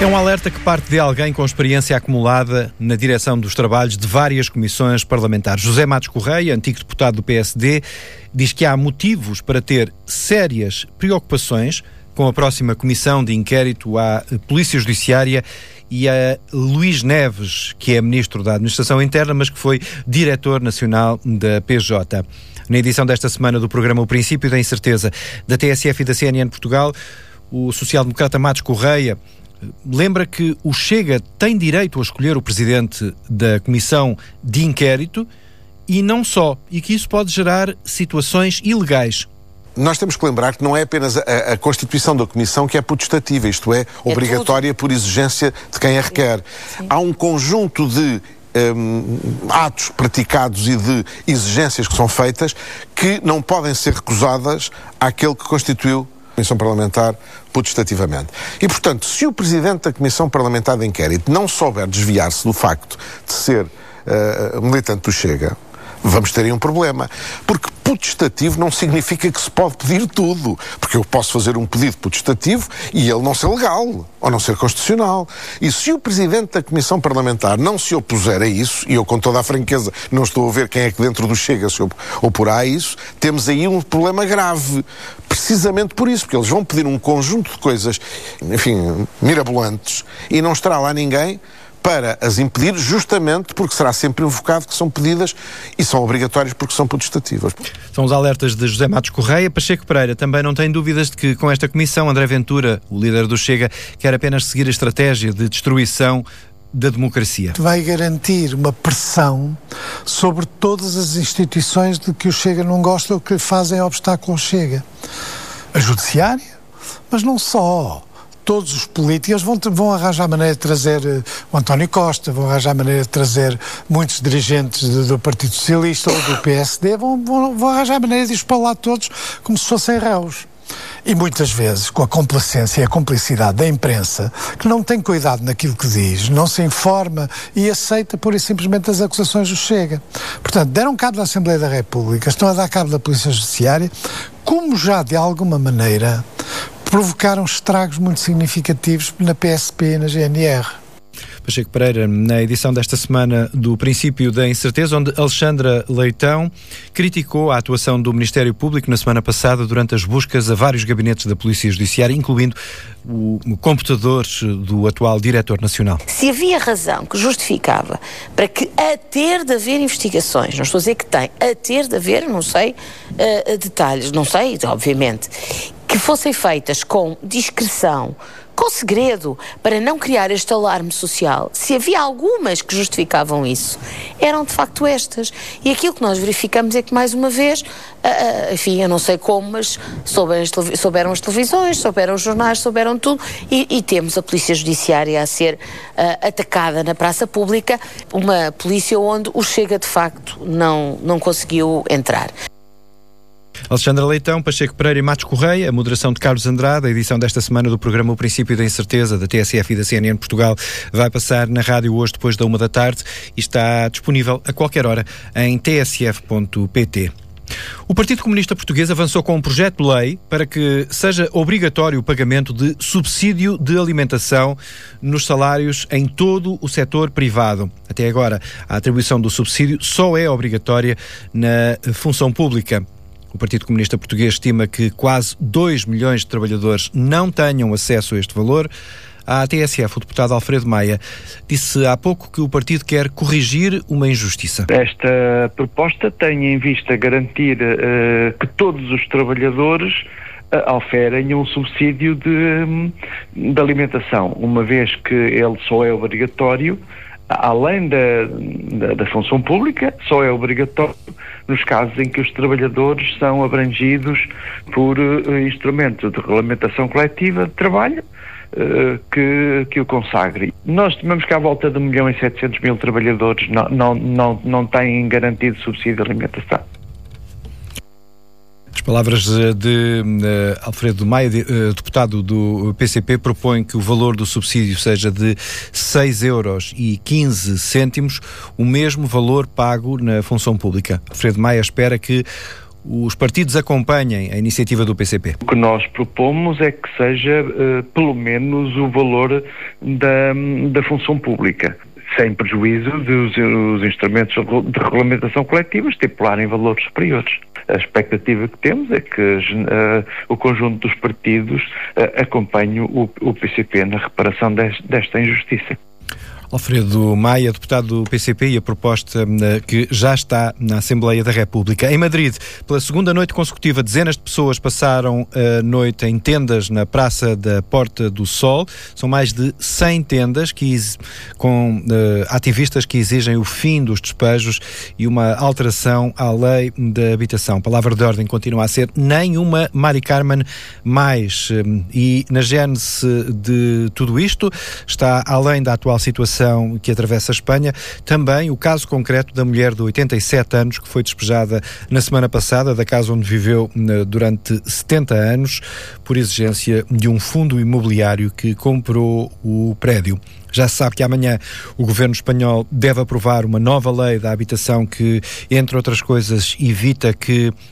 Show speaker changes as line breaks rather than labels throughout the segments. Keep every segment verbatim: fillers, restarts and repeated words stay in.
É um alerta que parte de alguém com experiência acumulada na direção dos trabalhos de várias comissões parlamentares. José Matos Correia, antigo deputado do P S D, diz que há motivos para ter sérias preocupações com a próxima comissão de inquérito à Polícia Judiciária e a Luís Neves, que é Ministro da Administração Interna, mas que foi Diretor Nacional da P J. Na edição desta semana do programa O Princípio da Incerteza, da T S F e da C N N Portugal, o social-democrata Matos Correia lembra que o Chega tem direito a escolher o presidente da comissão de inquérito e não só, e que isso pode gerar situações ilegais.
Nós temos que lembrar que não é apenas a, a constituição da Comissão que é potestativa, isto é, obrigatória é por exigência de quem a requer. Sim. Há um conjunto de um, atos praticados e de exigências que são feitas que não podem ser recusadas àquele que constituiu a Comissão Parlamentar potestativamente. E, portanto, se o Presidente da Comissão Parlamentar de Inquérito não souber desviar-se do facto de ser uh, militante do Chega, vamos ter aí um problema. Porque potestativo não significa que se pode pedir tudo. Porque eu posso fazer um pedido potestativo e ele não ser legal, ou não ser constitucional. E se o Presidente da Comissão Parlamentar não se opuser a isso, e eu com toda a franqueza não estou a ver quem é que dentro do Chega se oporá a isso, temos aí um problema grave. Precisamente por isso, porque eles vão pedir um conjunto de coisas, enfim, mirabolantes, e não estará lá ninguém para as impedir, justamente porque será sempre invocado que são pedidas e são obrigatórias porque são potestativas.
São os alertas de José Matos Correia. Pacheco Pereira também não tem dúvidas de que com esta comissão André Ventura, o líder do Chega, quer apenas seguir a estratégia de destruição da democracia.
Vai garantir uma pressão sobre todas as instituições de que o Chega não gosta ou que fazem obstáculo ao Chega. A Judiciária, mas não só. Todos os políticos vão, vão arranjar maneira de trazer uh, o António Costa, vão arranjar maneira de trazer muitos dirigentes do, do Partido Socialista ou do P S D, vão, vão, vão arranjar maneira de os para lá todos como se fossem réus. E muitas vezes com a complacência e a cumplicidade da imprensa, que não tem cuidado naquilo que diz, não se informa e aceita pura e simplesmente as acusações do Chega. Portanto, deram cabo da Assembleia da República, estão a dar cabo da Polícia Judiciária, como já de alguma maneira provocaram estragos muito significativos na P S P e na G N R.
Pacheco Pereira, na edição desta semana do Princípio da Incerteza, onde Alexandra Leitão criticou a atuação do Ministério Público na semana passada durante as buscas a vários gabinetes da Polícia Judiciária, incluindo o, o computador do atual Diretor Nacional.
Se havia razão que justificava para que, a ter de haver investigações, não estou a dizer que tem, a ter de haver, não sei, uh, detalhes, não sei, obviamente, que fossem feitas com discrição, com segredo, para não criar este alarme social, se havia algumas que justificavam isso, eram de facto estas. E aquilo que nós verificamos é que, mais uma vez, uh, uh, enfim, eu não sei como, mas souberam as, televi- souberam as televisões, souberam os jornais, souberam tudo, e, e temos a Polícia Judiciária a ser uh, atacada na praça pública, uma polícia onde o Chega, de facto, não, não conseguiu entrar.
Alexandra Leitão, Pacheco Pereira e Matos Correia, a moderação de Carlos Andrade. A edição desta semana do programa O Princípio da Incerteza, da T S F e da C N N Portugal, vai passar na rádio hoje depois da uma da tarde e está disponível a qualquer hora em t s f ponto p t. O Partido Comunista Português avançou com um projeto de lei para que seja obrigatório o pagamento de subsídio de alimentação nos salários em todo o setor privado. Até agora, a atribuição do subsídio só é obrigatória na função pública. O Partido Comunista Português estima que quase dois milhões de trabalhadores não tenham acesso a este valor. À T S F, o deputado Alfredo Maia disse há pouco que o partido quer corrigir uma injustiça.
Esta proposta tem em vista garantir uh, que todos os trabalhadores uh, oferem um subsídio de, de alimentação, uma vez que ele só é obrigatório, além da, da, da função pública, só é obrigatório nos casos em que os trabalhadores são abrangidos por uh, instrumento de regulamentação coletiva de trabalho uh, que, que o consagre. Nós estimamos que à volta de um milhão e setecentos mil trabalhadores não, não, não, não têm garantido subsídio de alimentação.
As palavras de uh, Alfredo Maia, de, uh, deputado do P C P, propõe que o valor do subsídio seja de seis euros e quinze cêntimos, o mesmo valor pago na função pública. Alfredo Maia espera que os partidos acompanhem a iniciativa do P C P?
O que nós propomos é que seja uh, pelo menos o valor da, da função pública, sem prejuízo dos os instrumentos de regulamentação coletiva estipularem valores superiores. A expectativa que temos é que uh, o conjunto dos partidos uh, acompanhe o, o P C P na reparação deste, desta injustiça.
Alfredo Maia, deputado do P C P, e a proposta que já está na Assembleia da República. Em Madrid, pela segunda noite consecutiva, dezenas de pessoas passaram a noite em tendas na Praça da Porta do Sol. São mais de cem tendas que, com uh, ativistas que exigem o fim dos despejos e uma alteração à lei da habitação. A palavra de ordem continua a ser nenhuma Mari Carmen mais. E na gênese de tudo isto está, além da atual situação que atravessa a Espanha, também o caso concreto da mulher de oitenta e sete anos que foi despejada na semana passada da casa onde viveu durante setenta anos por exigência de um fundo imobiliário que comprou o prédio. Já se sabe que amanhã o governo espanhol deve aprovar uma nova lei da habitação que, entre outras coisas, evita que uh,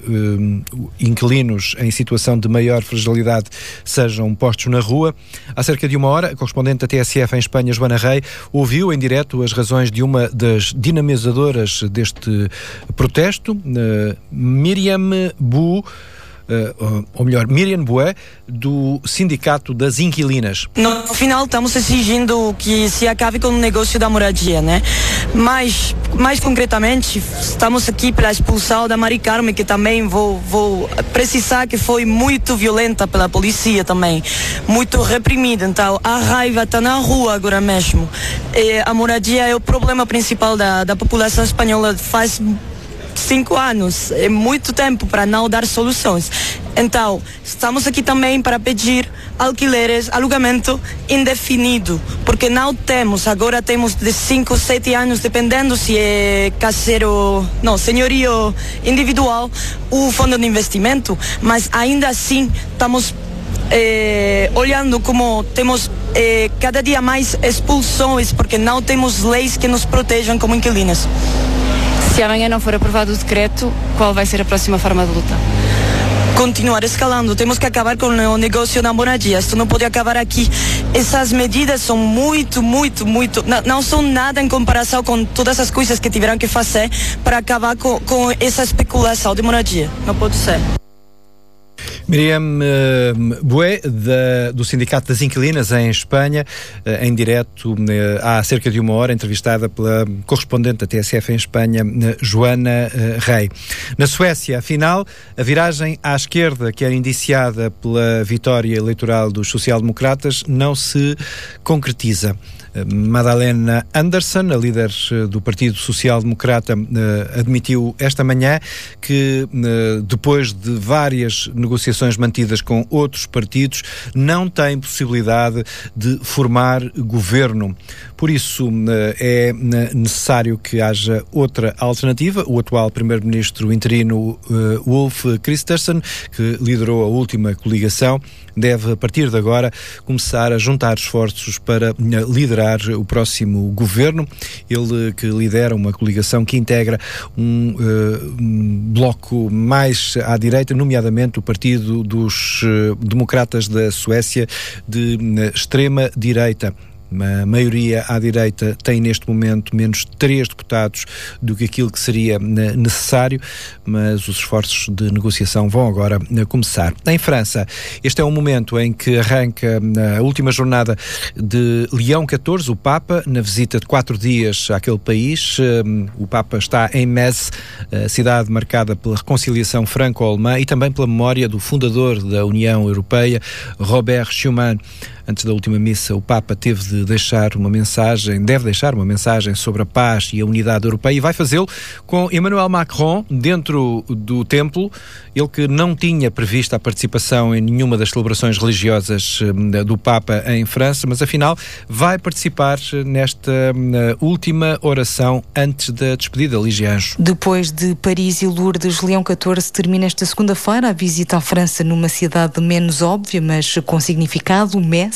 uh, inquilinos em situação de maior fragilidade sejam postos na rua. Há cerca de uma hora, a correspondente da T S F em Espanha, Joana Rei, ouviu em direto as razões de uma das dinamizadoras deste protesto, uh, Miriam Bu, Uh, ou melhor, Miriam Bué, do Sindicato das Inquilinas.
No final estamos exigindo que se acabe com o negócio da moradia, né? Mas, mais concretamente, estamos aqui para a expulsão da Mari Carmen, que também vou, vou precisar que foi muito violenta pela polícia também, muito reprimida. Então, a raiva está na rua agora mesmo. E a moradia é o problema principal da, da população espanhola faz cinco anos, é muito tempo para não dar soluções. Então, estamos aqui também para pedir alquileres, alugamento indefinido, porque não temos, agora temos de cinco, sete anos, dependendo se é caseiro, não, senhorio individual, o fundo de investimento, mas ainda assim estamos eh, olhando como temos eh, cada dia mais expulsões, porque não temos leis que nos protejam como inquilinos.
Se amanhã não for aprovado o decreto, qual vai ser a próxima forma de luta?
Continuar escalando, temos que acabar com o negócio da moradia, isto não pode acabar aqui. Essas medidas são muito, muito, muito, não, não são nada em comparação com todas as coisas que tiveram que fazer para acabar com, com essa especulação de moradia, não pode ser.
Miriam uh, Bué, da, do Sindicato das Inquilinas em Espanha, uh, em direto uh, há cerca de uma hora, entrevistada pela correspondente da T S F em Espanha, uh, Joana uh, Rei. Na Suécia, afinal, a viragem à esquerda, que era indiciada pela vitória eleitoral dos social-democratas, não se concretiza. Madalena Andersson, a líder do Partido Social Democrata, admitiu esta manhã que, depois de várias negociações mantidas com outros partidos, não tem possibilidade de formar governo. Por isso, é necessário que haja outra alternativa. O atual primeiro-ministro interino, Ulf Kristersson, que liderou a última coligação, deve, a partir de agora, começar a juntar esforços para liderar o próximo governo. Ele que lidera uma coligação que integra um, uh, um bloco mais à direita, nomeadamente o Partido dos uh, Democratas da Suécia, de uh, extrema direita. A maioria à direita tem neste momento menos três deputados do que aquilo que seria necessário, mas os esforços de negociação vão agora começar. Em França, este é um momento em que arranca a última jornada de Leão catorze, o Papa, na visita de quatro dias àquele país. O Papa está em Metz, a cidade marcada pela reconciliação franco-alemã e também pela memória do fundador da União Europeia, Robert Schuman. Antes da última missa, o Papa teve de deixar uma mensagem, deve deixar uma mensagem sobre a paz e a unidade europeia, e vai fazê-lo com Emmanuel Macron dentro do templo. Ele que não tinha previsto a participação em nenhuma das celebrações religiosas do Papa em França, mas afinal vai participar nesta última oração antes da despedida, Lígia Anjo.
Depois de Paris e Lourdes, Leão catorze termina esta segunda-feira a visita à França numa cidade menos óbvia, mas com significado, Metz.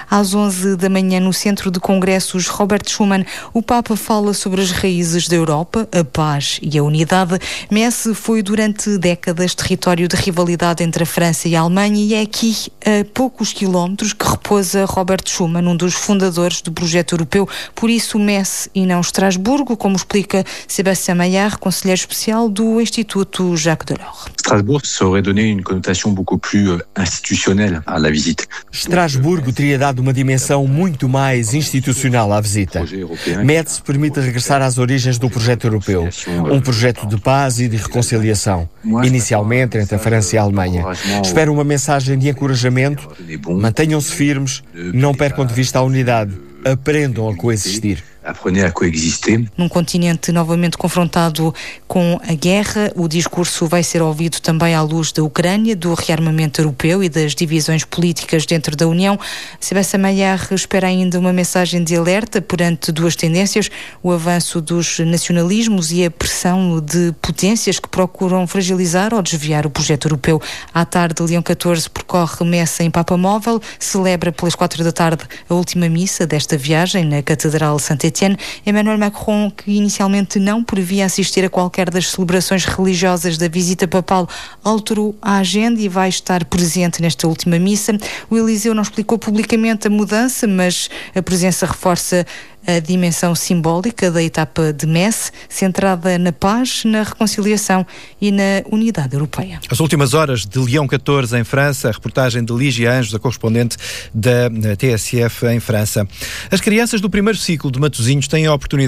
Às onze da manhã, no Centro de Congressos Robert Schuman, o Papa fala sobre as raízes da Europa, a paz e a unidade. Metz foi durante décadas território de rivalidade entre a França e a Alemanha e é aqui, a poucos quilómetros, que repousa Robert Schuman, um dos fundadores do projeto europeu. Por isso, Metz e não Estrasburgo, como explica Sébastien Maillard, conselheiro especial do Instituto Jacques Delors.
Strasbourg ça aurait donné une connotation beaucoup plus institutionnelle à la visite.
Estrasburgo teria dado uma dimensão muito mais institucional à visita. Metz permite regressar às origens do projeto europeu, um projeto de paz e de reconciliação, inicialmente entre a França e a Alemanha. Espero uma mensagem de encorajamento, mantenham-se firmes, não percam de vista a unidade, aprendam a coexistir.
Apprenez a coexister.
Num continente novamente confrontado com a guerra, o discurso vai ser ouvido também à luz da Ucrânia, do rearmamento europeu e das divisões políticas dentro da União. Sébastien Maillard espera ainda uma mensagem de alerta perante duas tendências, o avanço dos nacionalismos e a pressão de potências que procuram fragilizar ou desviar o projeto europeu. À tarde, Leão catorze percorre Metz em Papa Móvel, celebra pelas quatro da tarde a última missa desta viagem na Catedral Saint-Étienne. Emmanuel Macron, que inicialmente não previa assistir a qualquer das celebrações religiosas da visita papal, alterou a agenda e vai estar presente nesta última missa. O Eliseu não explicou publicamente a mudança, mas a presença reforça a dimensão simbólica da etapa de Metz, centrada na paz, na reconciliação e na unidade europeia.
As últimas horas de Leão catorze em França, a reportagem de Lígia Anjos, a correspondente da T S F em França. As crianças do primeiro ciclo de Matosinhos têm a oportunidade